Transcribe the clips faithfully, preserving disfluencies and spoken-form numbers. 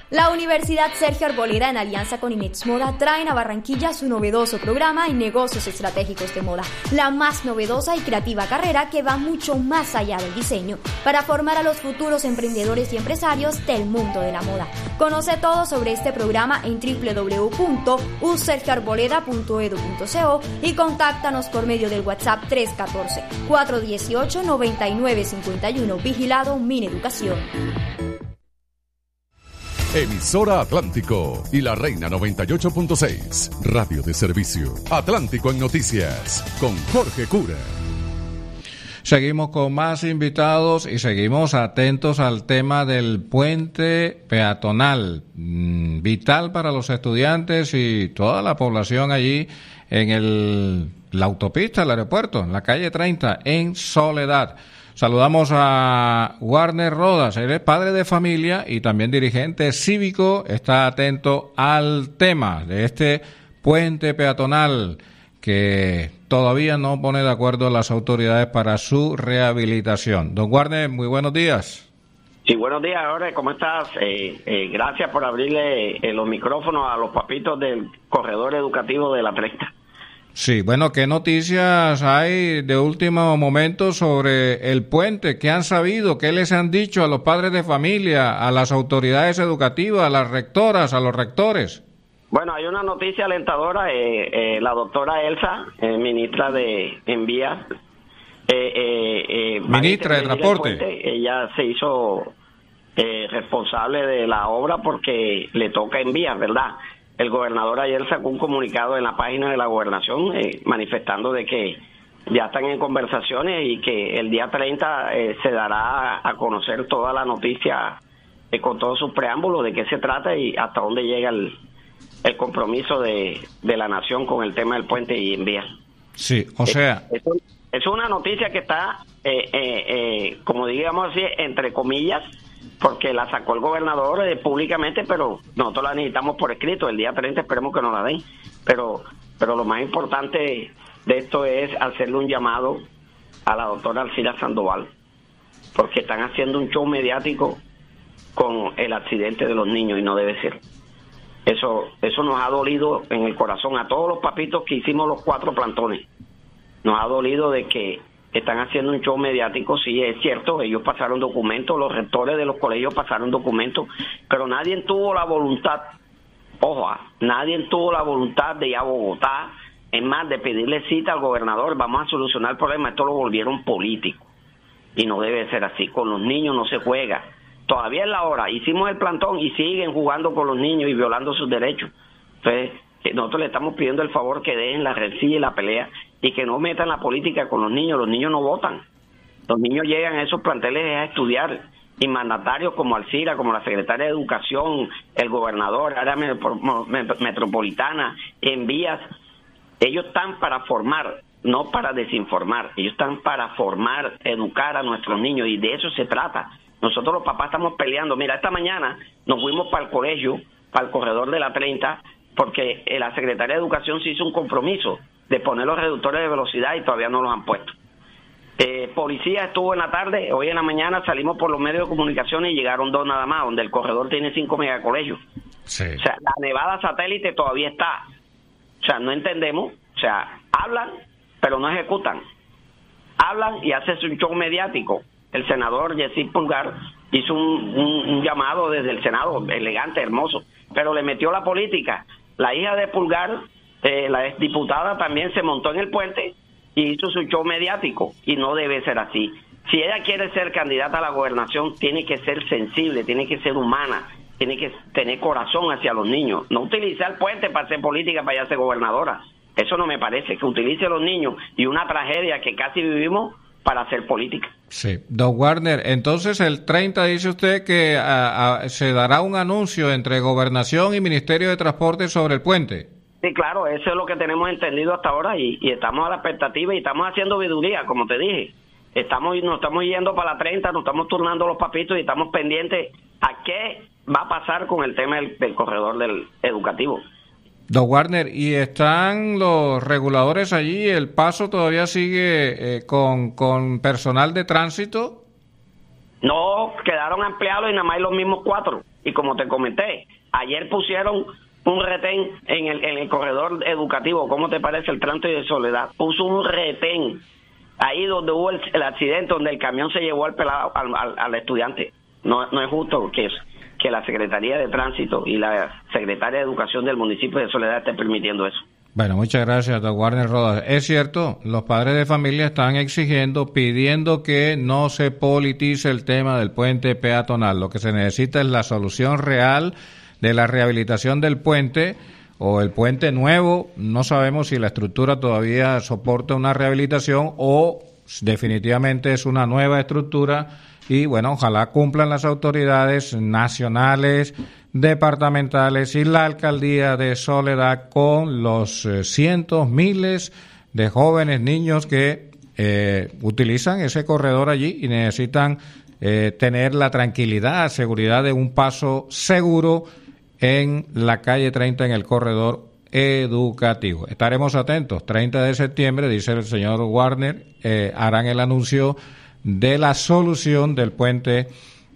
La Universidad Sergio Arboleda, en alianza con Imex Moda, traen a Barranquilla su novedoso programa en negocios estratégicos de moda, la más novedosa y creativa carrera que va mucho más allá del diseño, para formar a los futuros emprendedores y empresarios del mundo de la moda. Conoce todo sobre este programa en doble u doble u doble u punto u sergio arboleda punto edu punto co y contáctanos por medio del WhatsApp tres uno cuatro, cuatro uno ocho, nueve nueve cinco uno, vigilado Mineducación. Emisora Atlántico y La Reina noventa y ocho punto seis, radio de servicio. Atlántico en noticias, con Jorge Cura. Seguimos con más invitados y seguimos atentos al tema del puente peatonal, mm, vital para los estudiantes y toda la población allí en el, la autopista, el aeropuerto, en la calle treinta, en Soledad. Saludamos a Warner Rodas, él es padre de familia y también dirigente cívico, está atento al tema de este puente peatonal que todavía no pone de acuerdo las autoridades para su rehabilitación. Don Warner, muy buenos días. Sí, buenos días, Jorge, ¿cómo estás? Eh, eh, gracias por abrirle eh, los micrófonos a los papitos del corredor educativo de la treinta. Sí, bueno, ¿qué noticias hay de último momento sobre el puente? ¿Qué han sabido? ¿Qué les han dicho a los padres de familia, a las autoridades educativas, a las rectoras, a los rectores? Bueno, hay una noticia alentadora. Eh, eh, la doctora Elsa, eh, ministra de Envías, eh, eh, eh, ministra de Transporte, puente, ella se hizo eh, responsable de la obra porque le toca Envías, ¿verdad? El gobernador ayer sacó un comunicado en la página de la gobernación eh, manifestando de que ya están en conversaciones y que el día treinta eh, se dará a conocer toda la noticia eh, con todos sus preámbulos de qué se trata y hasta dónde llega el, el compromiso de, de la nación con el tema del puente y envía. Sí, o sea... Es, es, es una noticia que está, eh, eh, eh, como digamos así, entre comillas, porque la sacó el gobernador eh, públicamente, pero nosotros la necesitamos por escrito. El día treinta esperemos que nos la den. Pero, pero lo más importante de esto es hacerle un llamado a la doctora Alcira Sandoval, porque están haciendo un show mediático con el accidente de los niños y no debe ser. Eso, eso nos ha dolido en el corazón a todos los papitos que hicimos los cuatro plantones. Nos ha dolido de que están haciendo un show mediático. Sí, es cierto, ellos pasaron documentos, los rectores de los colegios pasaron documentos, pero nadie tuvo la voluntad, ojo, nadie tuvo la voluntad de ir a Bogotá, es más, de pedirle cita al gobernador, vamos a solucionar el problema. Esto lo volvieron político y no debe ser así. Con los niños no se juega. Todavía es la hora, hicimos el plantón y siguen jugando con los niños y violando sus derechos. Entonces, nosotros le estamos pidiendo el favor que dejen la rencilla y la pelea y que no metan la política con los niños. Los niños no votan. Los niños llegan a esos planteles a estudiar y mandatarios como Alcira, como la secretaria de Educación, el gobernador, área metropolitana, Envías, ellos están para formar, no para desinformar. Ellos están para formar, educar a nuestros niños y de eso se trata. Nosotros los papás estamos peleando. Mira, esta mañana nos fuimos para el colegio, para el corredor de la treinta, porque la Secretaría de Educación se hizo un compromiso de poner los reductores de velocidad y todavía no los han puesto. Eh, policía estuvo en la tarde, hoy en la mañana salimos por los medios de comunicación y llegaron dos nada más, donde el corredor tiene cinco megacolegios. Sí. O sea, la nevada satélite todavía está. O sea, no entendemos. O sea, hablan, pero no ejecutan. Hablan y hacen un show mediático. El senador Yesid Pulgar hizo un, un, un llamado desde el Senado, elegante, hermoso, pero le metió la política. La hija de Pulgar, eh, la exdiputada, también se montó en el puente y hizo su show mediático, y no debe ser así. Si ella quiere ser candidata a la gobernación, tiene que ser sensible, tiene que ser humana, tiene que tener corazón hacia los niños. No utilizar el puente para hacer política, para ya ser gobernadora. Eso no me parece, que utilice a los niños y una tragedia que casi vivimos para hacer política. Sí, don Warner, entonces el treinta dice usted que a, a, se dará un anuncio entre Gobernación y Ministerio de Transporte sobre el puente. Sí, claro, eso es lo que tenemos entendido hasta ahora y, y estamos a la expectativa y estamos haciendo veeduría, como te dije. Estamos, nos estamos yendo para la treinta, nos estamos turnando los papitos y estamos pendientes a qué va a pasar con el tema del, del corredor del educativo. Don Warner, ¿y están los reguladores allí? ¿El paso todavía sigue eh, con, con personal de tránsito? No, quedaron empleados y nada más los mismos cuatro. Y como te comenté, ayer pusieron un retén en el, en el corredor educativo. ¿Cómo te parece el tránsito de Soledad? Puso un retén ahí donde hubo el, el accidente, donde el camión se llevó al pelado, al, al, al estudiante. No, no es justo que, que la Secretaría de Tránsito y la Secretaria de Educación del municipio de Soledad esté permitiendo eso. Bueno, muchas gracias, don Warner Rodas. Es cierto, los padres de familia están exigiendo, pidiendo que no se politice el tema del puente peatonal. Lo que se necesita es la solución real de la rehabilitación del puente o el puente nuevo. No sabemos si la estructura todavía soporta una rehabilitación o definitivamente es una nueva estructura. Y bueno, ojalá cumplan las autoridades nacionales, departamentales y la alcaldía de Soledad con los eh, cientos, miles de jóvenes, niños que eh, utilizan ese corredor allí y necesitan eh, tener la tranquilidad, seguridad de un paso seguro en la calle treinta en el corredor educativo. Estaremos atentos. treinta de septiembre, dice el señor Warner, eh, harán el anuncio de la solución del puente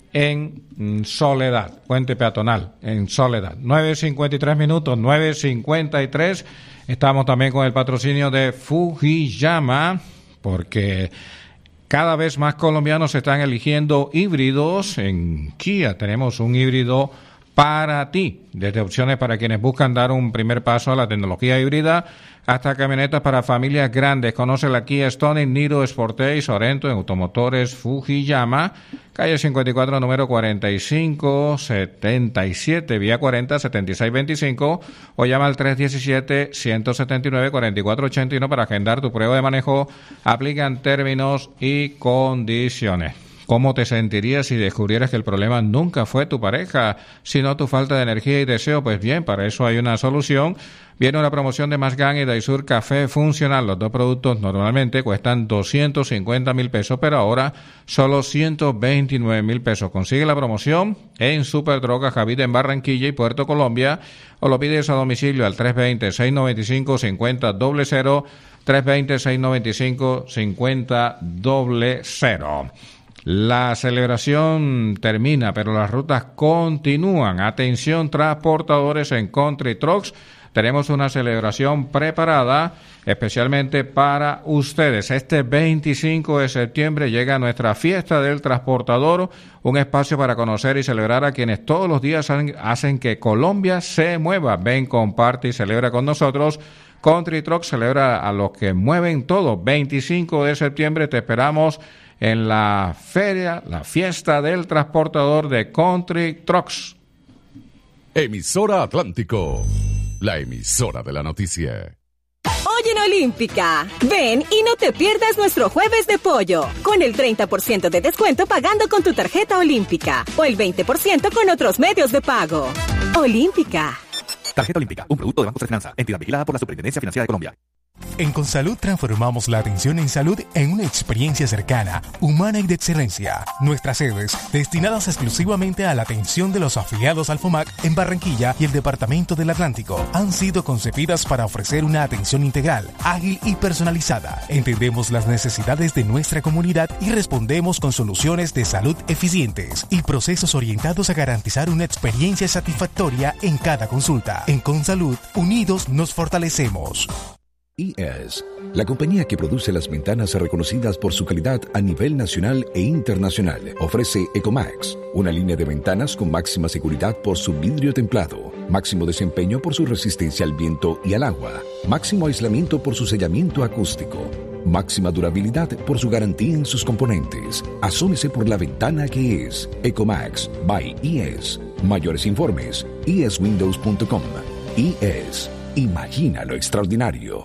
en Soledad, puente peatonal en Soledad. nueve cincuenta y tres minutos, nueve cincuenta y tres. Estamos también con el patrocinio de Fujiyama, porque cada vez más colombianos están eligiendo híbridos. En Kia tenemos un híbrido para ti, desde opciones para quienes buscan dar un primer paso a la tecnología híbrida hasta camionetas para familias grandes. Conoce la Kia Stonic, Niro, Sportage y Sorento en Automotores Fujiyama, calle cincuenta y cuatro, número cuarenta y cinco setenta y siete, vía cuarenta, setenta y seis veinticinco, o llama al tres diecisiete, ciento setenta y nueve, cuarenta y cuatro ochenta y uno para agendar tu prueba de manejo. Aplican términos y condiciones. ¿Cómo te sentirías si descubrieras que el problema nunca fue tu pareja, sino tu falta de energía y deseo? Pues bien, para eso hay una solución. Viene una promoción de Masgan y Daisur Café Funcional. Los dos productos normalmente cuestan doscientos cincuenta mil pesos, pero ahora solo ciento veintinueve mil pesos. Consigue la promoción en Superdroga Javita en Barranquilla y Puerto Colombia, o lo pides a domicilio al tres dos cero, seis nueve cinco, cinco cero cero cero, tres dos cero, seis nueve cinco, cinco cero cero. La celebración termina, pero las rutas continúan. Atención, transportadores en Country Trucks. Tenemos una celebración preparada especialmente para ustedes. Este veinticinco de septiembre llega nuestra fiesta del transportador, un espacio para conocer y celebrar a quienes todos los días hacen que Colombia se mueva. Ven, comparte y celebra con nosotros. Country Trucks celebra a los que mueven todo. veinticinco de septiembre te esperamos en la feria, la fiesta del transportador de Country Trucks. Emisora Atlántico, la emisora de la noticia. Hoy en Olímpica, ven y no te pierdas nuestro jueves de pollo, con el treinta por ciento de descuento pagando con tu tarjeta Olímpica, o el veinte por ciento con otros medios de pago. Olímpica. Tarjeta Olímpica, un producto de Banco de Finanza, entidad vigilada por la Superintendencia Financiera de Colombia. En Consalud transformamos la atención en salud en una experiencia cercana, humana y de excelencia. Nuestras sedes, destinadas exclusivamente a la atención de los afiliados al FOMAC en Barranquilla y el Departamento del Atlántico, han sido concebidas para ofrecer una atención integral, ágil y personalizada. Entendemos las necesidades de nuestra comunidad y respondemos con soluciones de salud eficientes y procesos orientados a garantizar una experiencia satisfactoria en cada consulta. En Consalud, unidos nos fortalecemos. I E S, la compañía que produce las ventanas reconocidas por su calidad a nivel nacional e internacional, ofrece Ecomax, una línea de ventanas con máxima seguridad por su vidrio templado, máximo desempeño por su resistencia al viento y al agua, máximo aislamiento por su sellamiento acústico, máxima durabilidad por su garantía en sus componentes. Asómese por la ventana que es Ecomax by I E S. Mayores informes, i e s windows punto com. I E S, imagina lo extraordinario.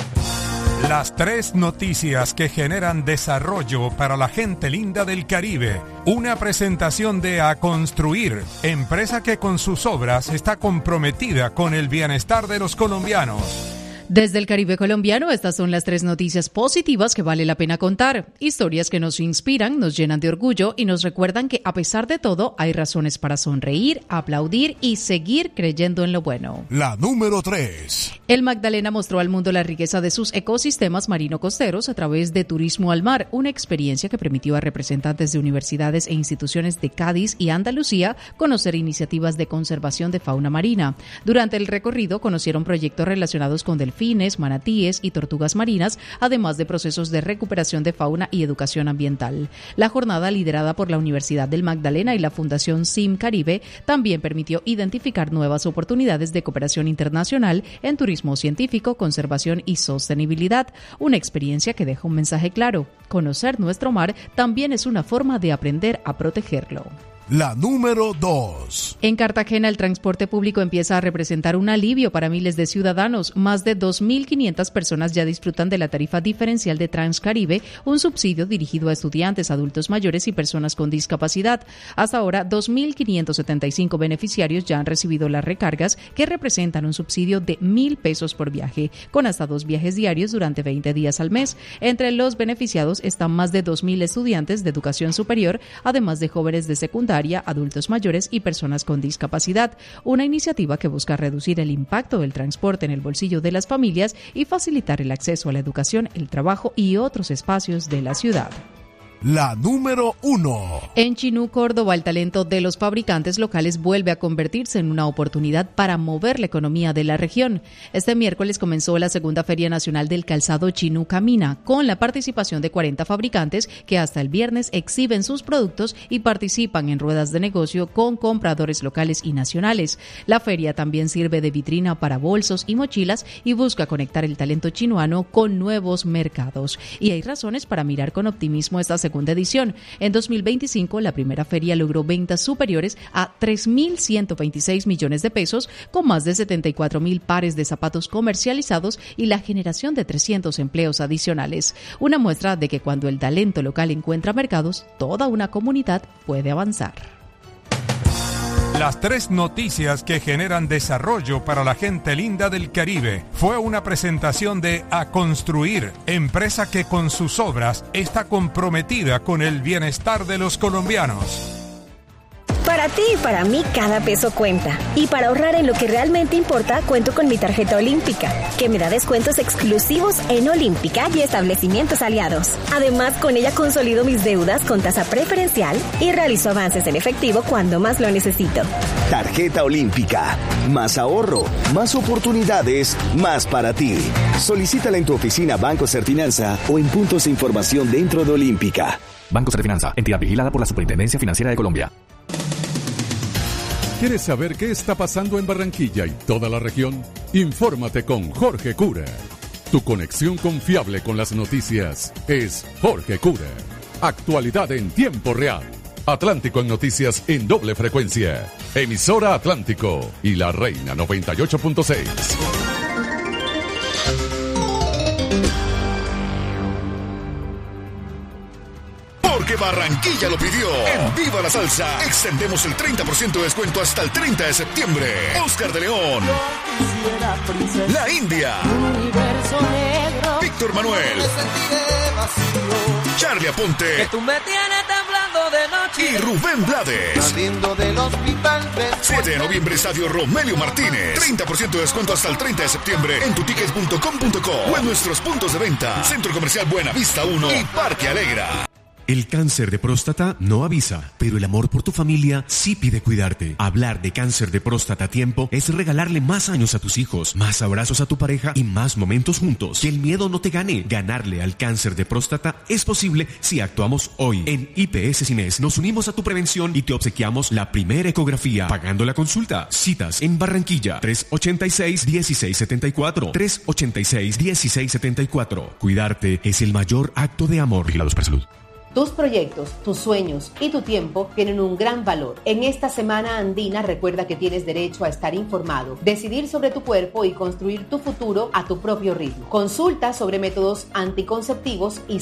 Las tres noticias que generan desarrollo para la gente linda del Caribe. Una presentación de A Construir, empresa que con sus obras está comprometida con el bienestar de los colombianos. Desde el Caribe colombiano, estas son las tres noticias positivas que vale la pena contar. Historias que nos inspiran, nos llenan de orgullo y nos recuerdan que a pesar de todo hay razones para sonreír, aplaudir y seguir creyendo en lo bueno. La número tres. El Magdalena mostró al mundo la riqueza de sus ecosistemas marino-costeros a través de Turismo al Mar, una experiencia que permitió a representantes de universidades e instituciones de Cádiz y Andalucía conocer iniciativas de conservación de fauna marina. Durante el recorrido conocieron proyectos relacionados con delfines, delfines, manatíes y tortugas marinas, además de procesos de recuperación de fauna y educación ambiental. La jornada, liderada por la Universidad del Magdalena y la Fundación S I M Caribe, también permitió identificar nuevas oportunidades de cooperación internacional en turismo científico, conservación y sostenibilidad, una experiencia que deja un mensaje claro: conocer nuestro mar también es una forma de aprender a protegerlo. La número dos. En Cartagena, el transporte público empieza a representar un alivio para miles de ciudadanos. Más de dos mil quinientas personas ya disfrutan de la tarifa diferencial de Transcaribe, un subsidio dirigido a estudiantes, adultos mayores y personas con discapacidad. Hasta ahora, dos mil quinientos setenta y cinco beneficiarios ya han recibido las recargas, que representan un subsidio de mil pesos por viaje, con hasta dos viajes diarios durante veinte días al mes. Entre los beneficiados están más de dos mil estudiantes de educación superior, además de jóvenes de secundaria, adultos mayores y personas con discapacidad, una iniciativa que busca reducir el impacto del transporte en el bolsillo de las familias y facilitar el acceso a la educación, el trabajo y otros espacios de la ciudad. La número uno. En Chinú, Córdoba, el talento de los fabricantes locales vuelve a convertirse en una oportunidad para mover la economía de la región. Este miércoles comenzó la segunda Feria Nacional del Calzado Chinú Camina, con la participación de cuarenta fabricantes que hasta el viernes exhiben sus productos y participan en ruedas de negocio con compradores locales y nacionales. La feria también sirve de vitrina para bolsos y mochilas y busca conectar el talento chinuano con nuevos mercados. Y hay razones para mirar con optimismo esta segunda edición. En dos mil veinticinco, la primera feria logró ventas superiores a tres mil ciento veintiséis millones de pesos, con más de setenta y cuatro mil pares de zapatos comercializados y la generación de trescientos empleos adicionales. Una muestra de que cuando el talento local encuentra mercados, toda una comunidad puede avanzar. Las tres noticias que generan desarrollo para la gente linda del Caribe fue una presentación de A Construir, empresa que con sus obras está comprometida con el bienestar de los colombianos. Para ti y para mí cada peso cuenta. Y para ahorrar en lo que realmente importa, cuento con mi tarjeta Olímpica, que me da descuentos exclusivos en Olímpica y establecimientos aliados. Además, con ella consolido mis deudas con tasa preferencial y realizo avances en efectivo cuando más lo necesito. Tarjeta Olímpica. Más ahorro, más oportunidades, más para ti. Solicítala en tu oficina Banco Cerfinanza o en puntos de información dentro de Olímpica. Banco Cerfinanza, entidad vigilada por la Superintendencia Financiera de Colombia. ¿Quieres saber qué está pasando en Barranquilla y toda la región? Infórmate con Jorge Cura. Tu conexión confiable con las noticias es Jorge Cura. Actualidad en tiempo real. Atlántico en noticias en doble frecuencia. Emisora Atlántico y La Reina noventa y ocho punto seis. Porque Barranquilla lo pidió. En Viva la Salsa, extendemos el treinta por ciento de descuento hasta el treinta de septiembre. Oscar de León, La India, Víctor Manuel, Charlie Aponte y Rubén Blades. siete de noviembre, Estadio Romelio Martínez. treinta por ciento de descuento hasta el treinta de septiembre en tutickets punto com punto co o en nuestros puntos de venta. Centro Comercial Buenavista uno y Parque Alegra. El cáncer de próstata no avisa, pero el amor por tu familia sí pide cuidarte. Hablar de cáncer de próstata a tiempo es regalarle más años a tus hijos, más abrazos a tu pareja y más momentos juntos. Que el miedo no te gane. Ganarle al cáncer de próstata es posible si actuamos hoy. En I P S Cines nos unimos a tu prevención y te obsequiamos la primera ecografía, pagando la consulta. Citas en Barranquilla, tres ochenta y seis, dieciséis setenta y cuatro, tres ochenta y seis, dieciséis setenta y cuatro. Cuidarte es el mayor acto de amor. Vigilados para salud. Tus proyectos, tus sueños y tu tiempo tienen un gran valor. En esta Semana Andina recuerda que tienes derecho a estar informado, decidir sobre tu cuerpo y construir tu futuro a tu propio ritmo. Consulta sobre métodos anticonceptivos y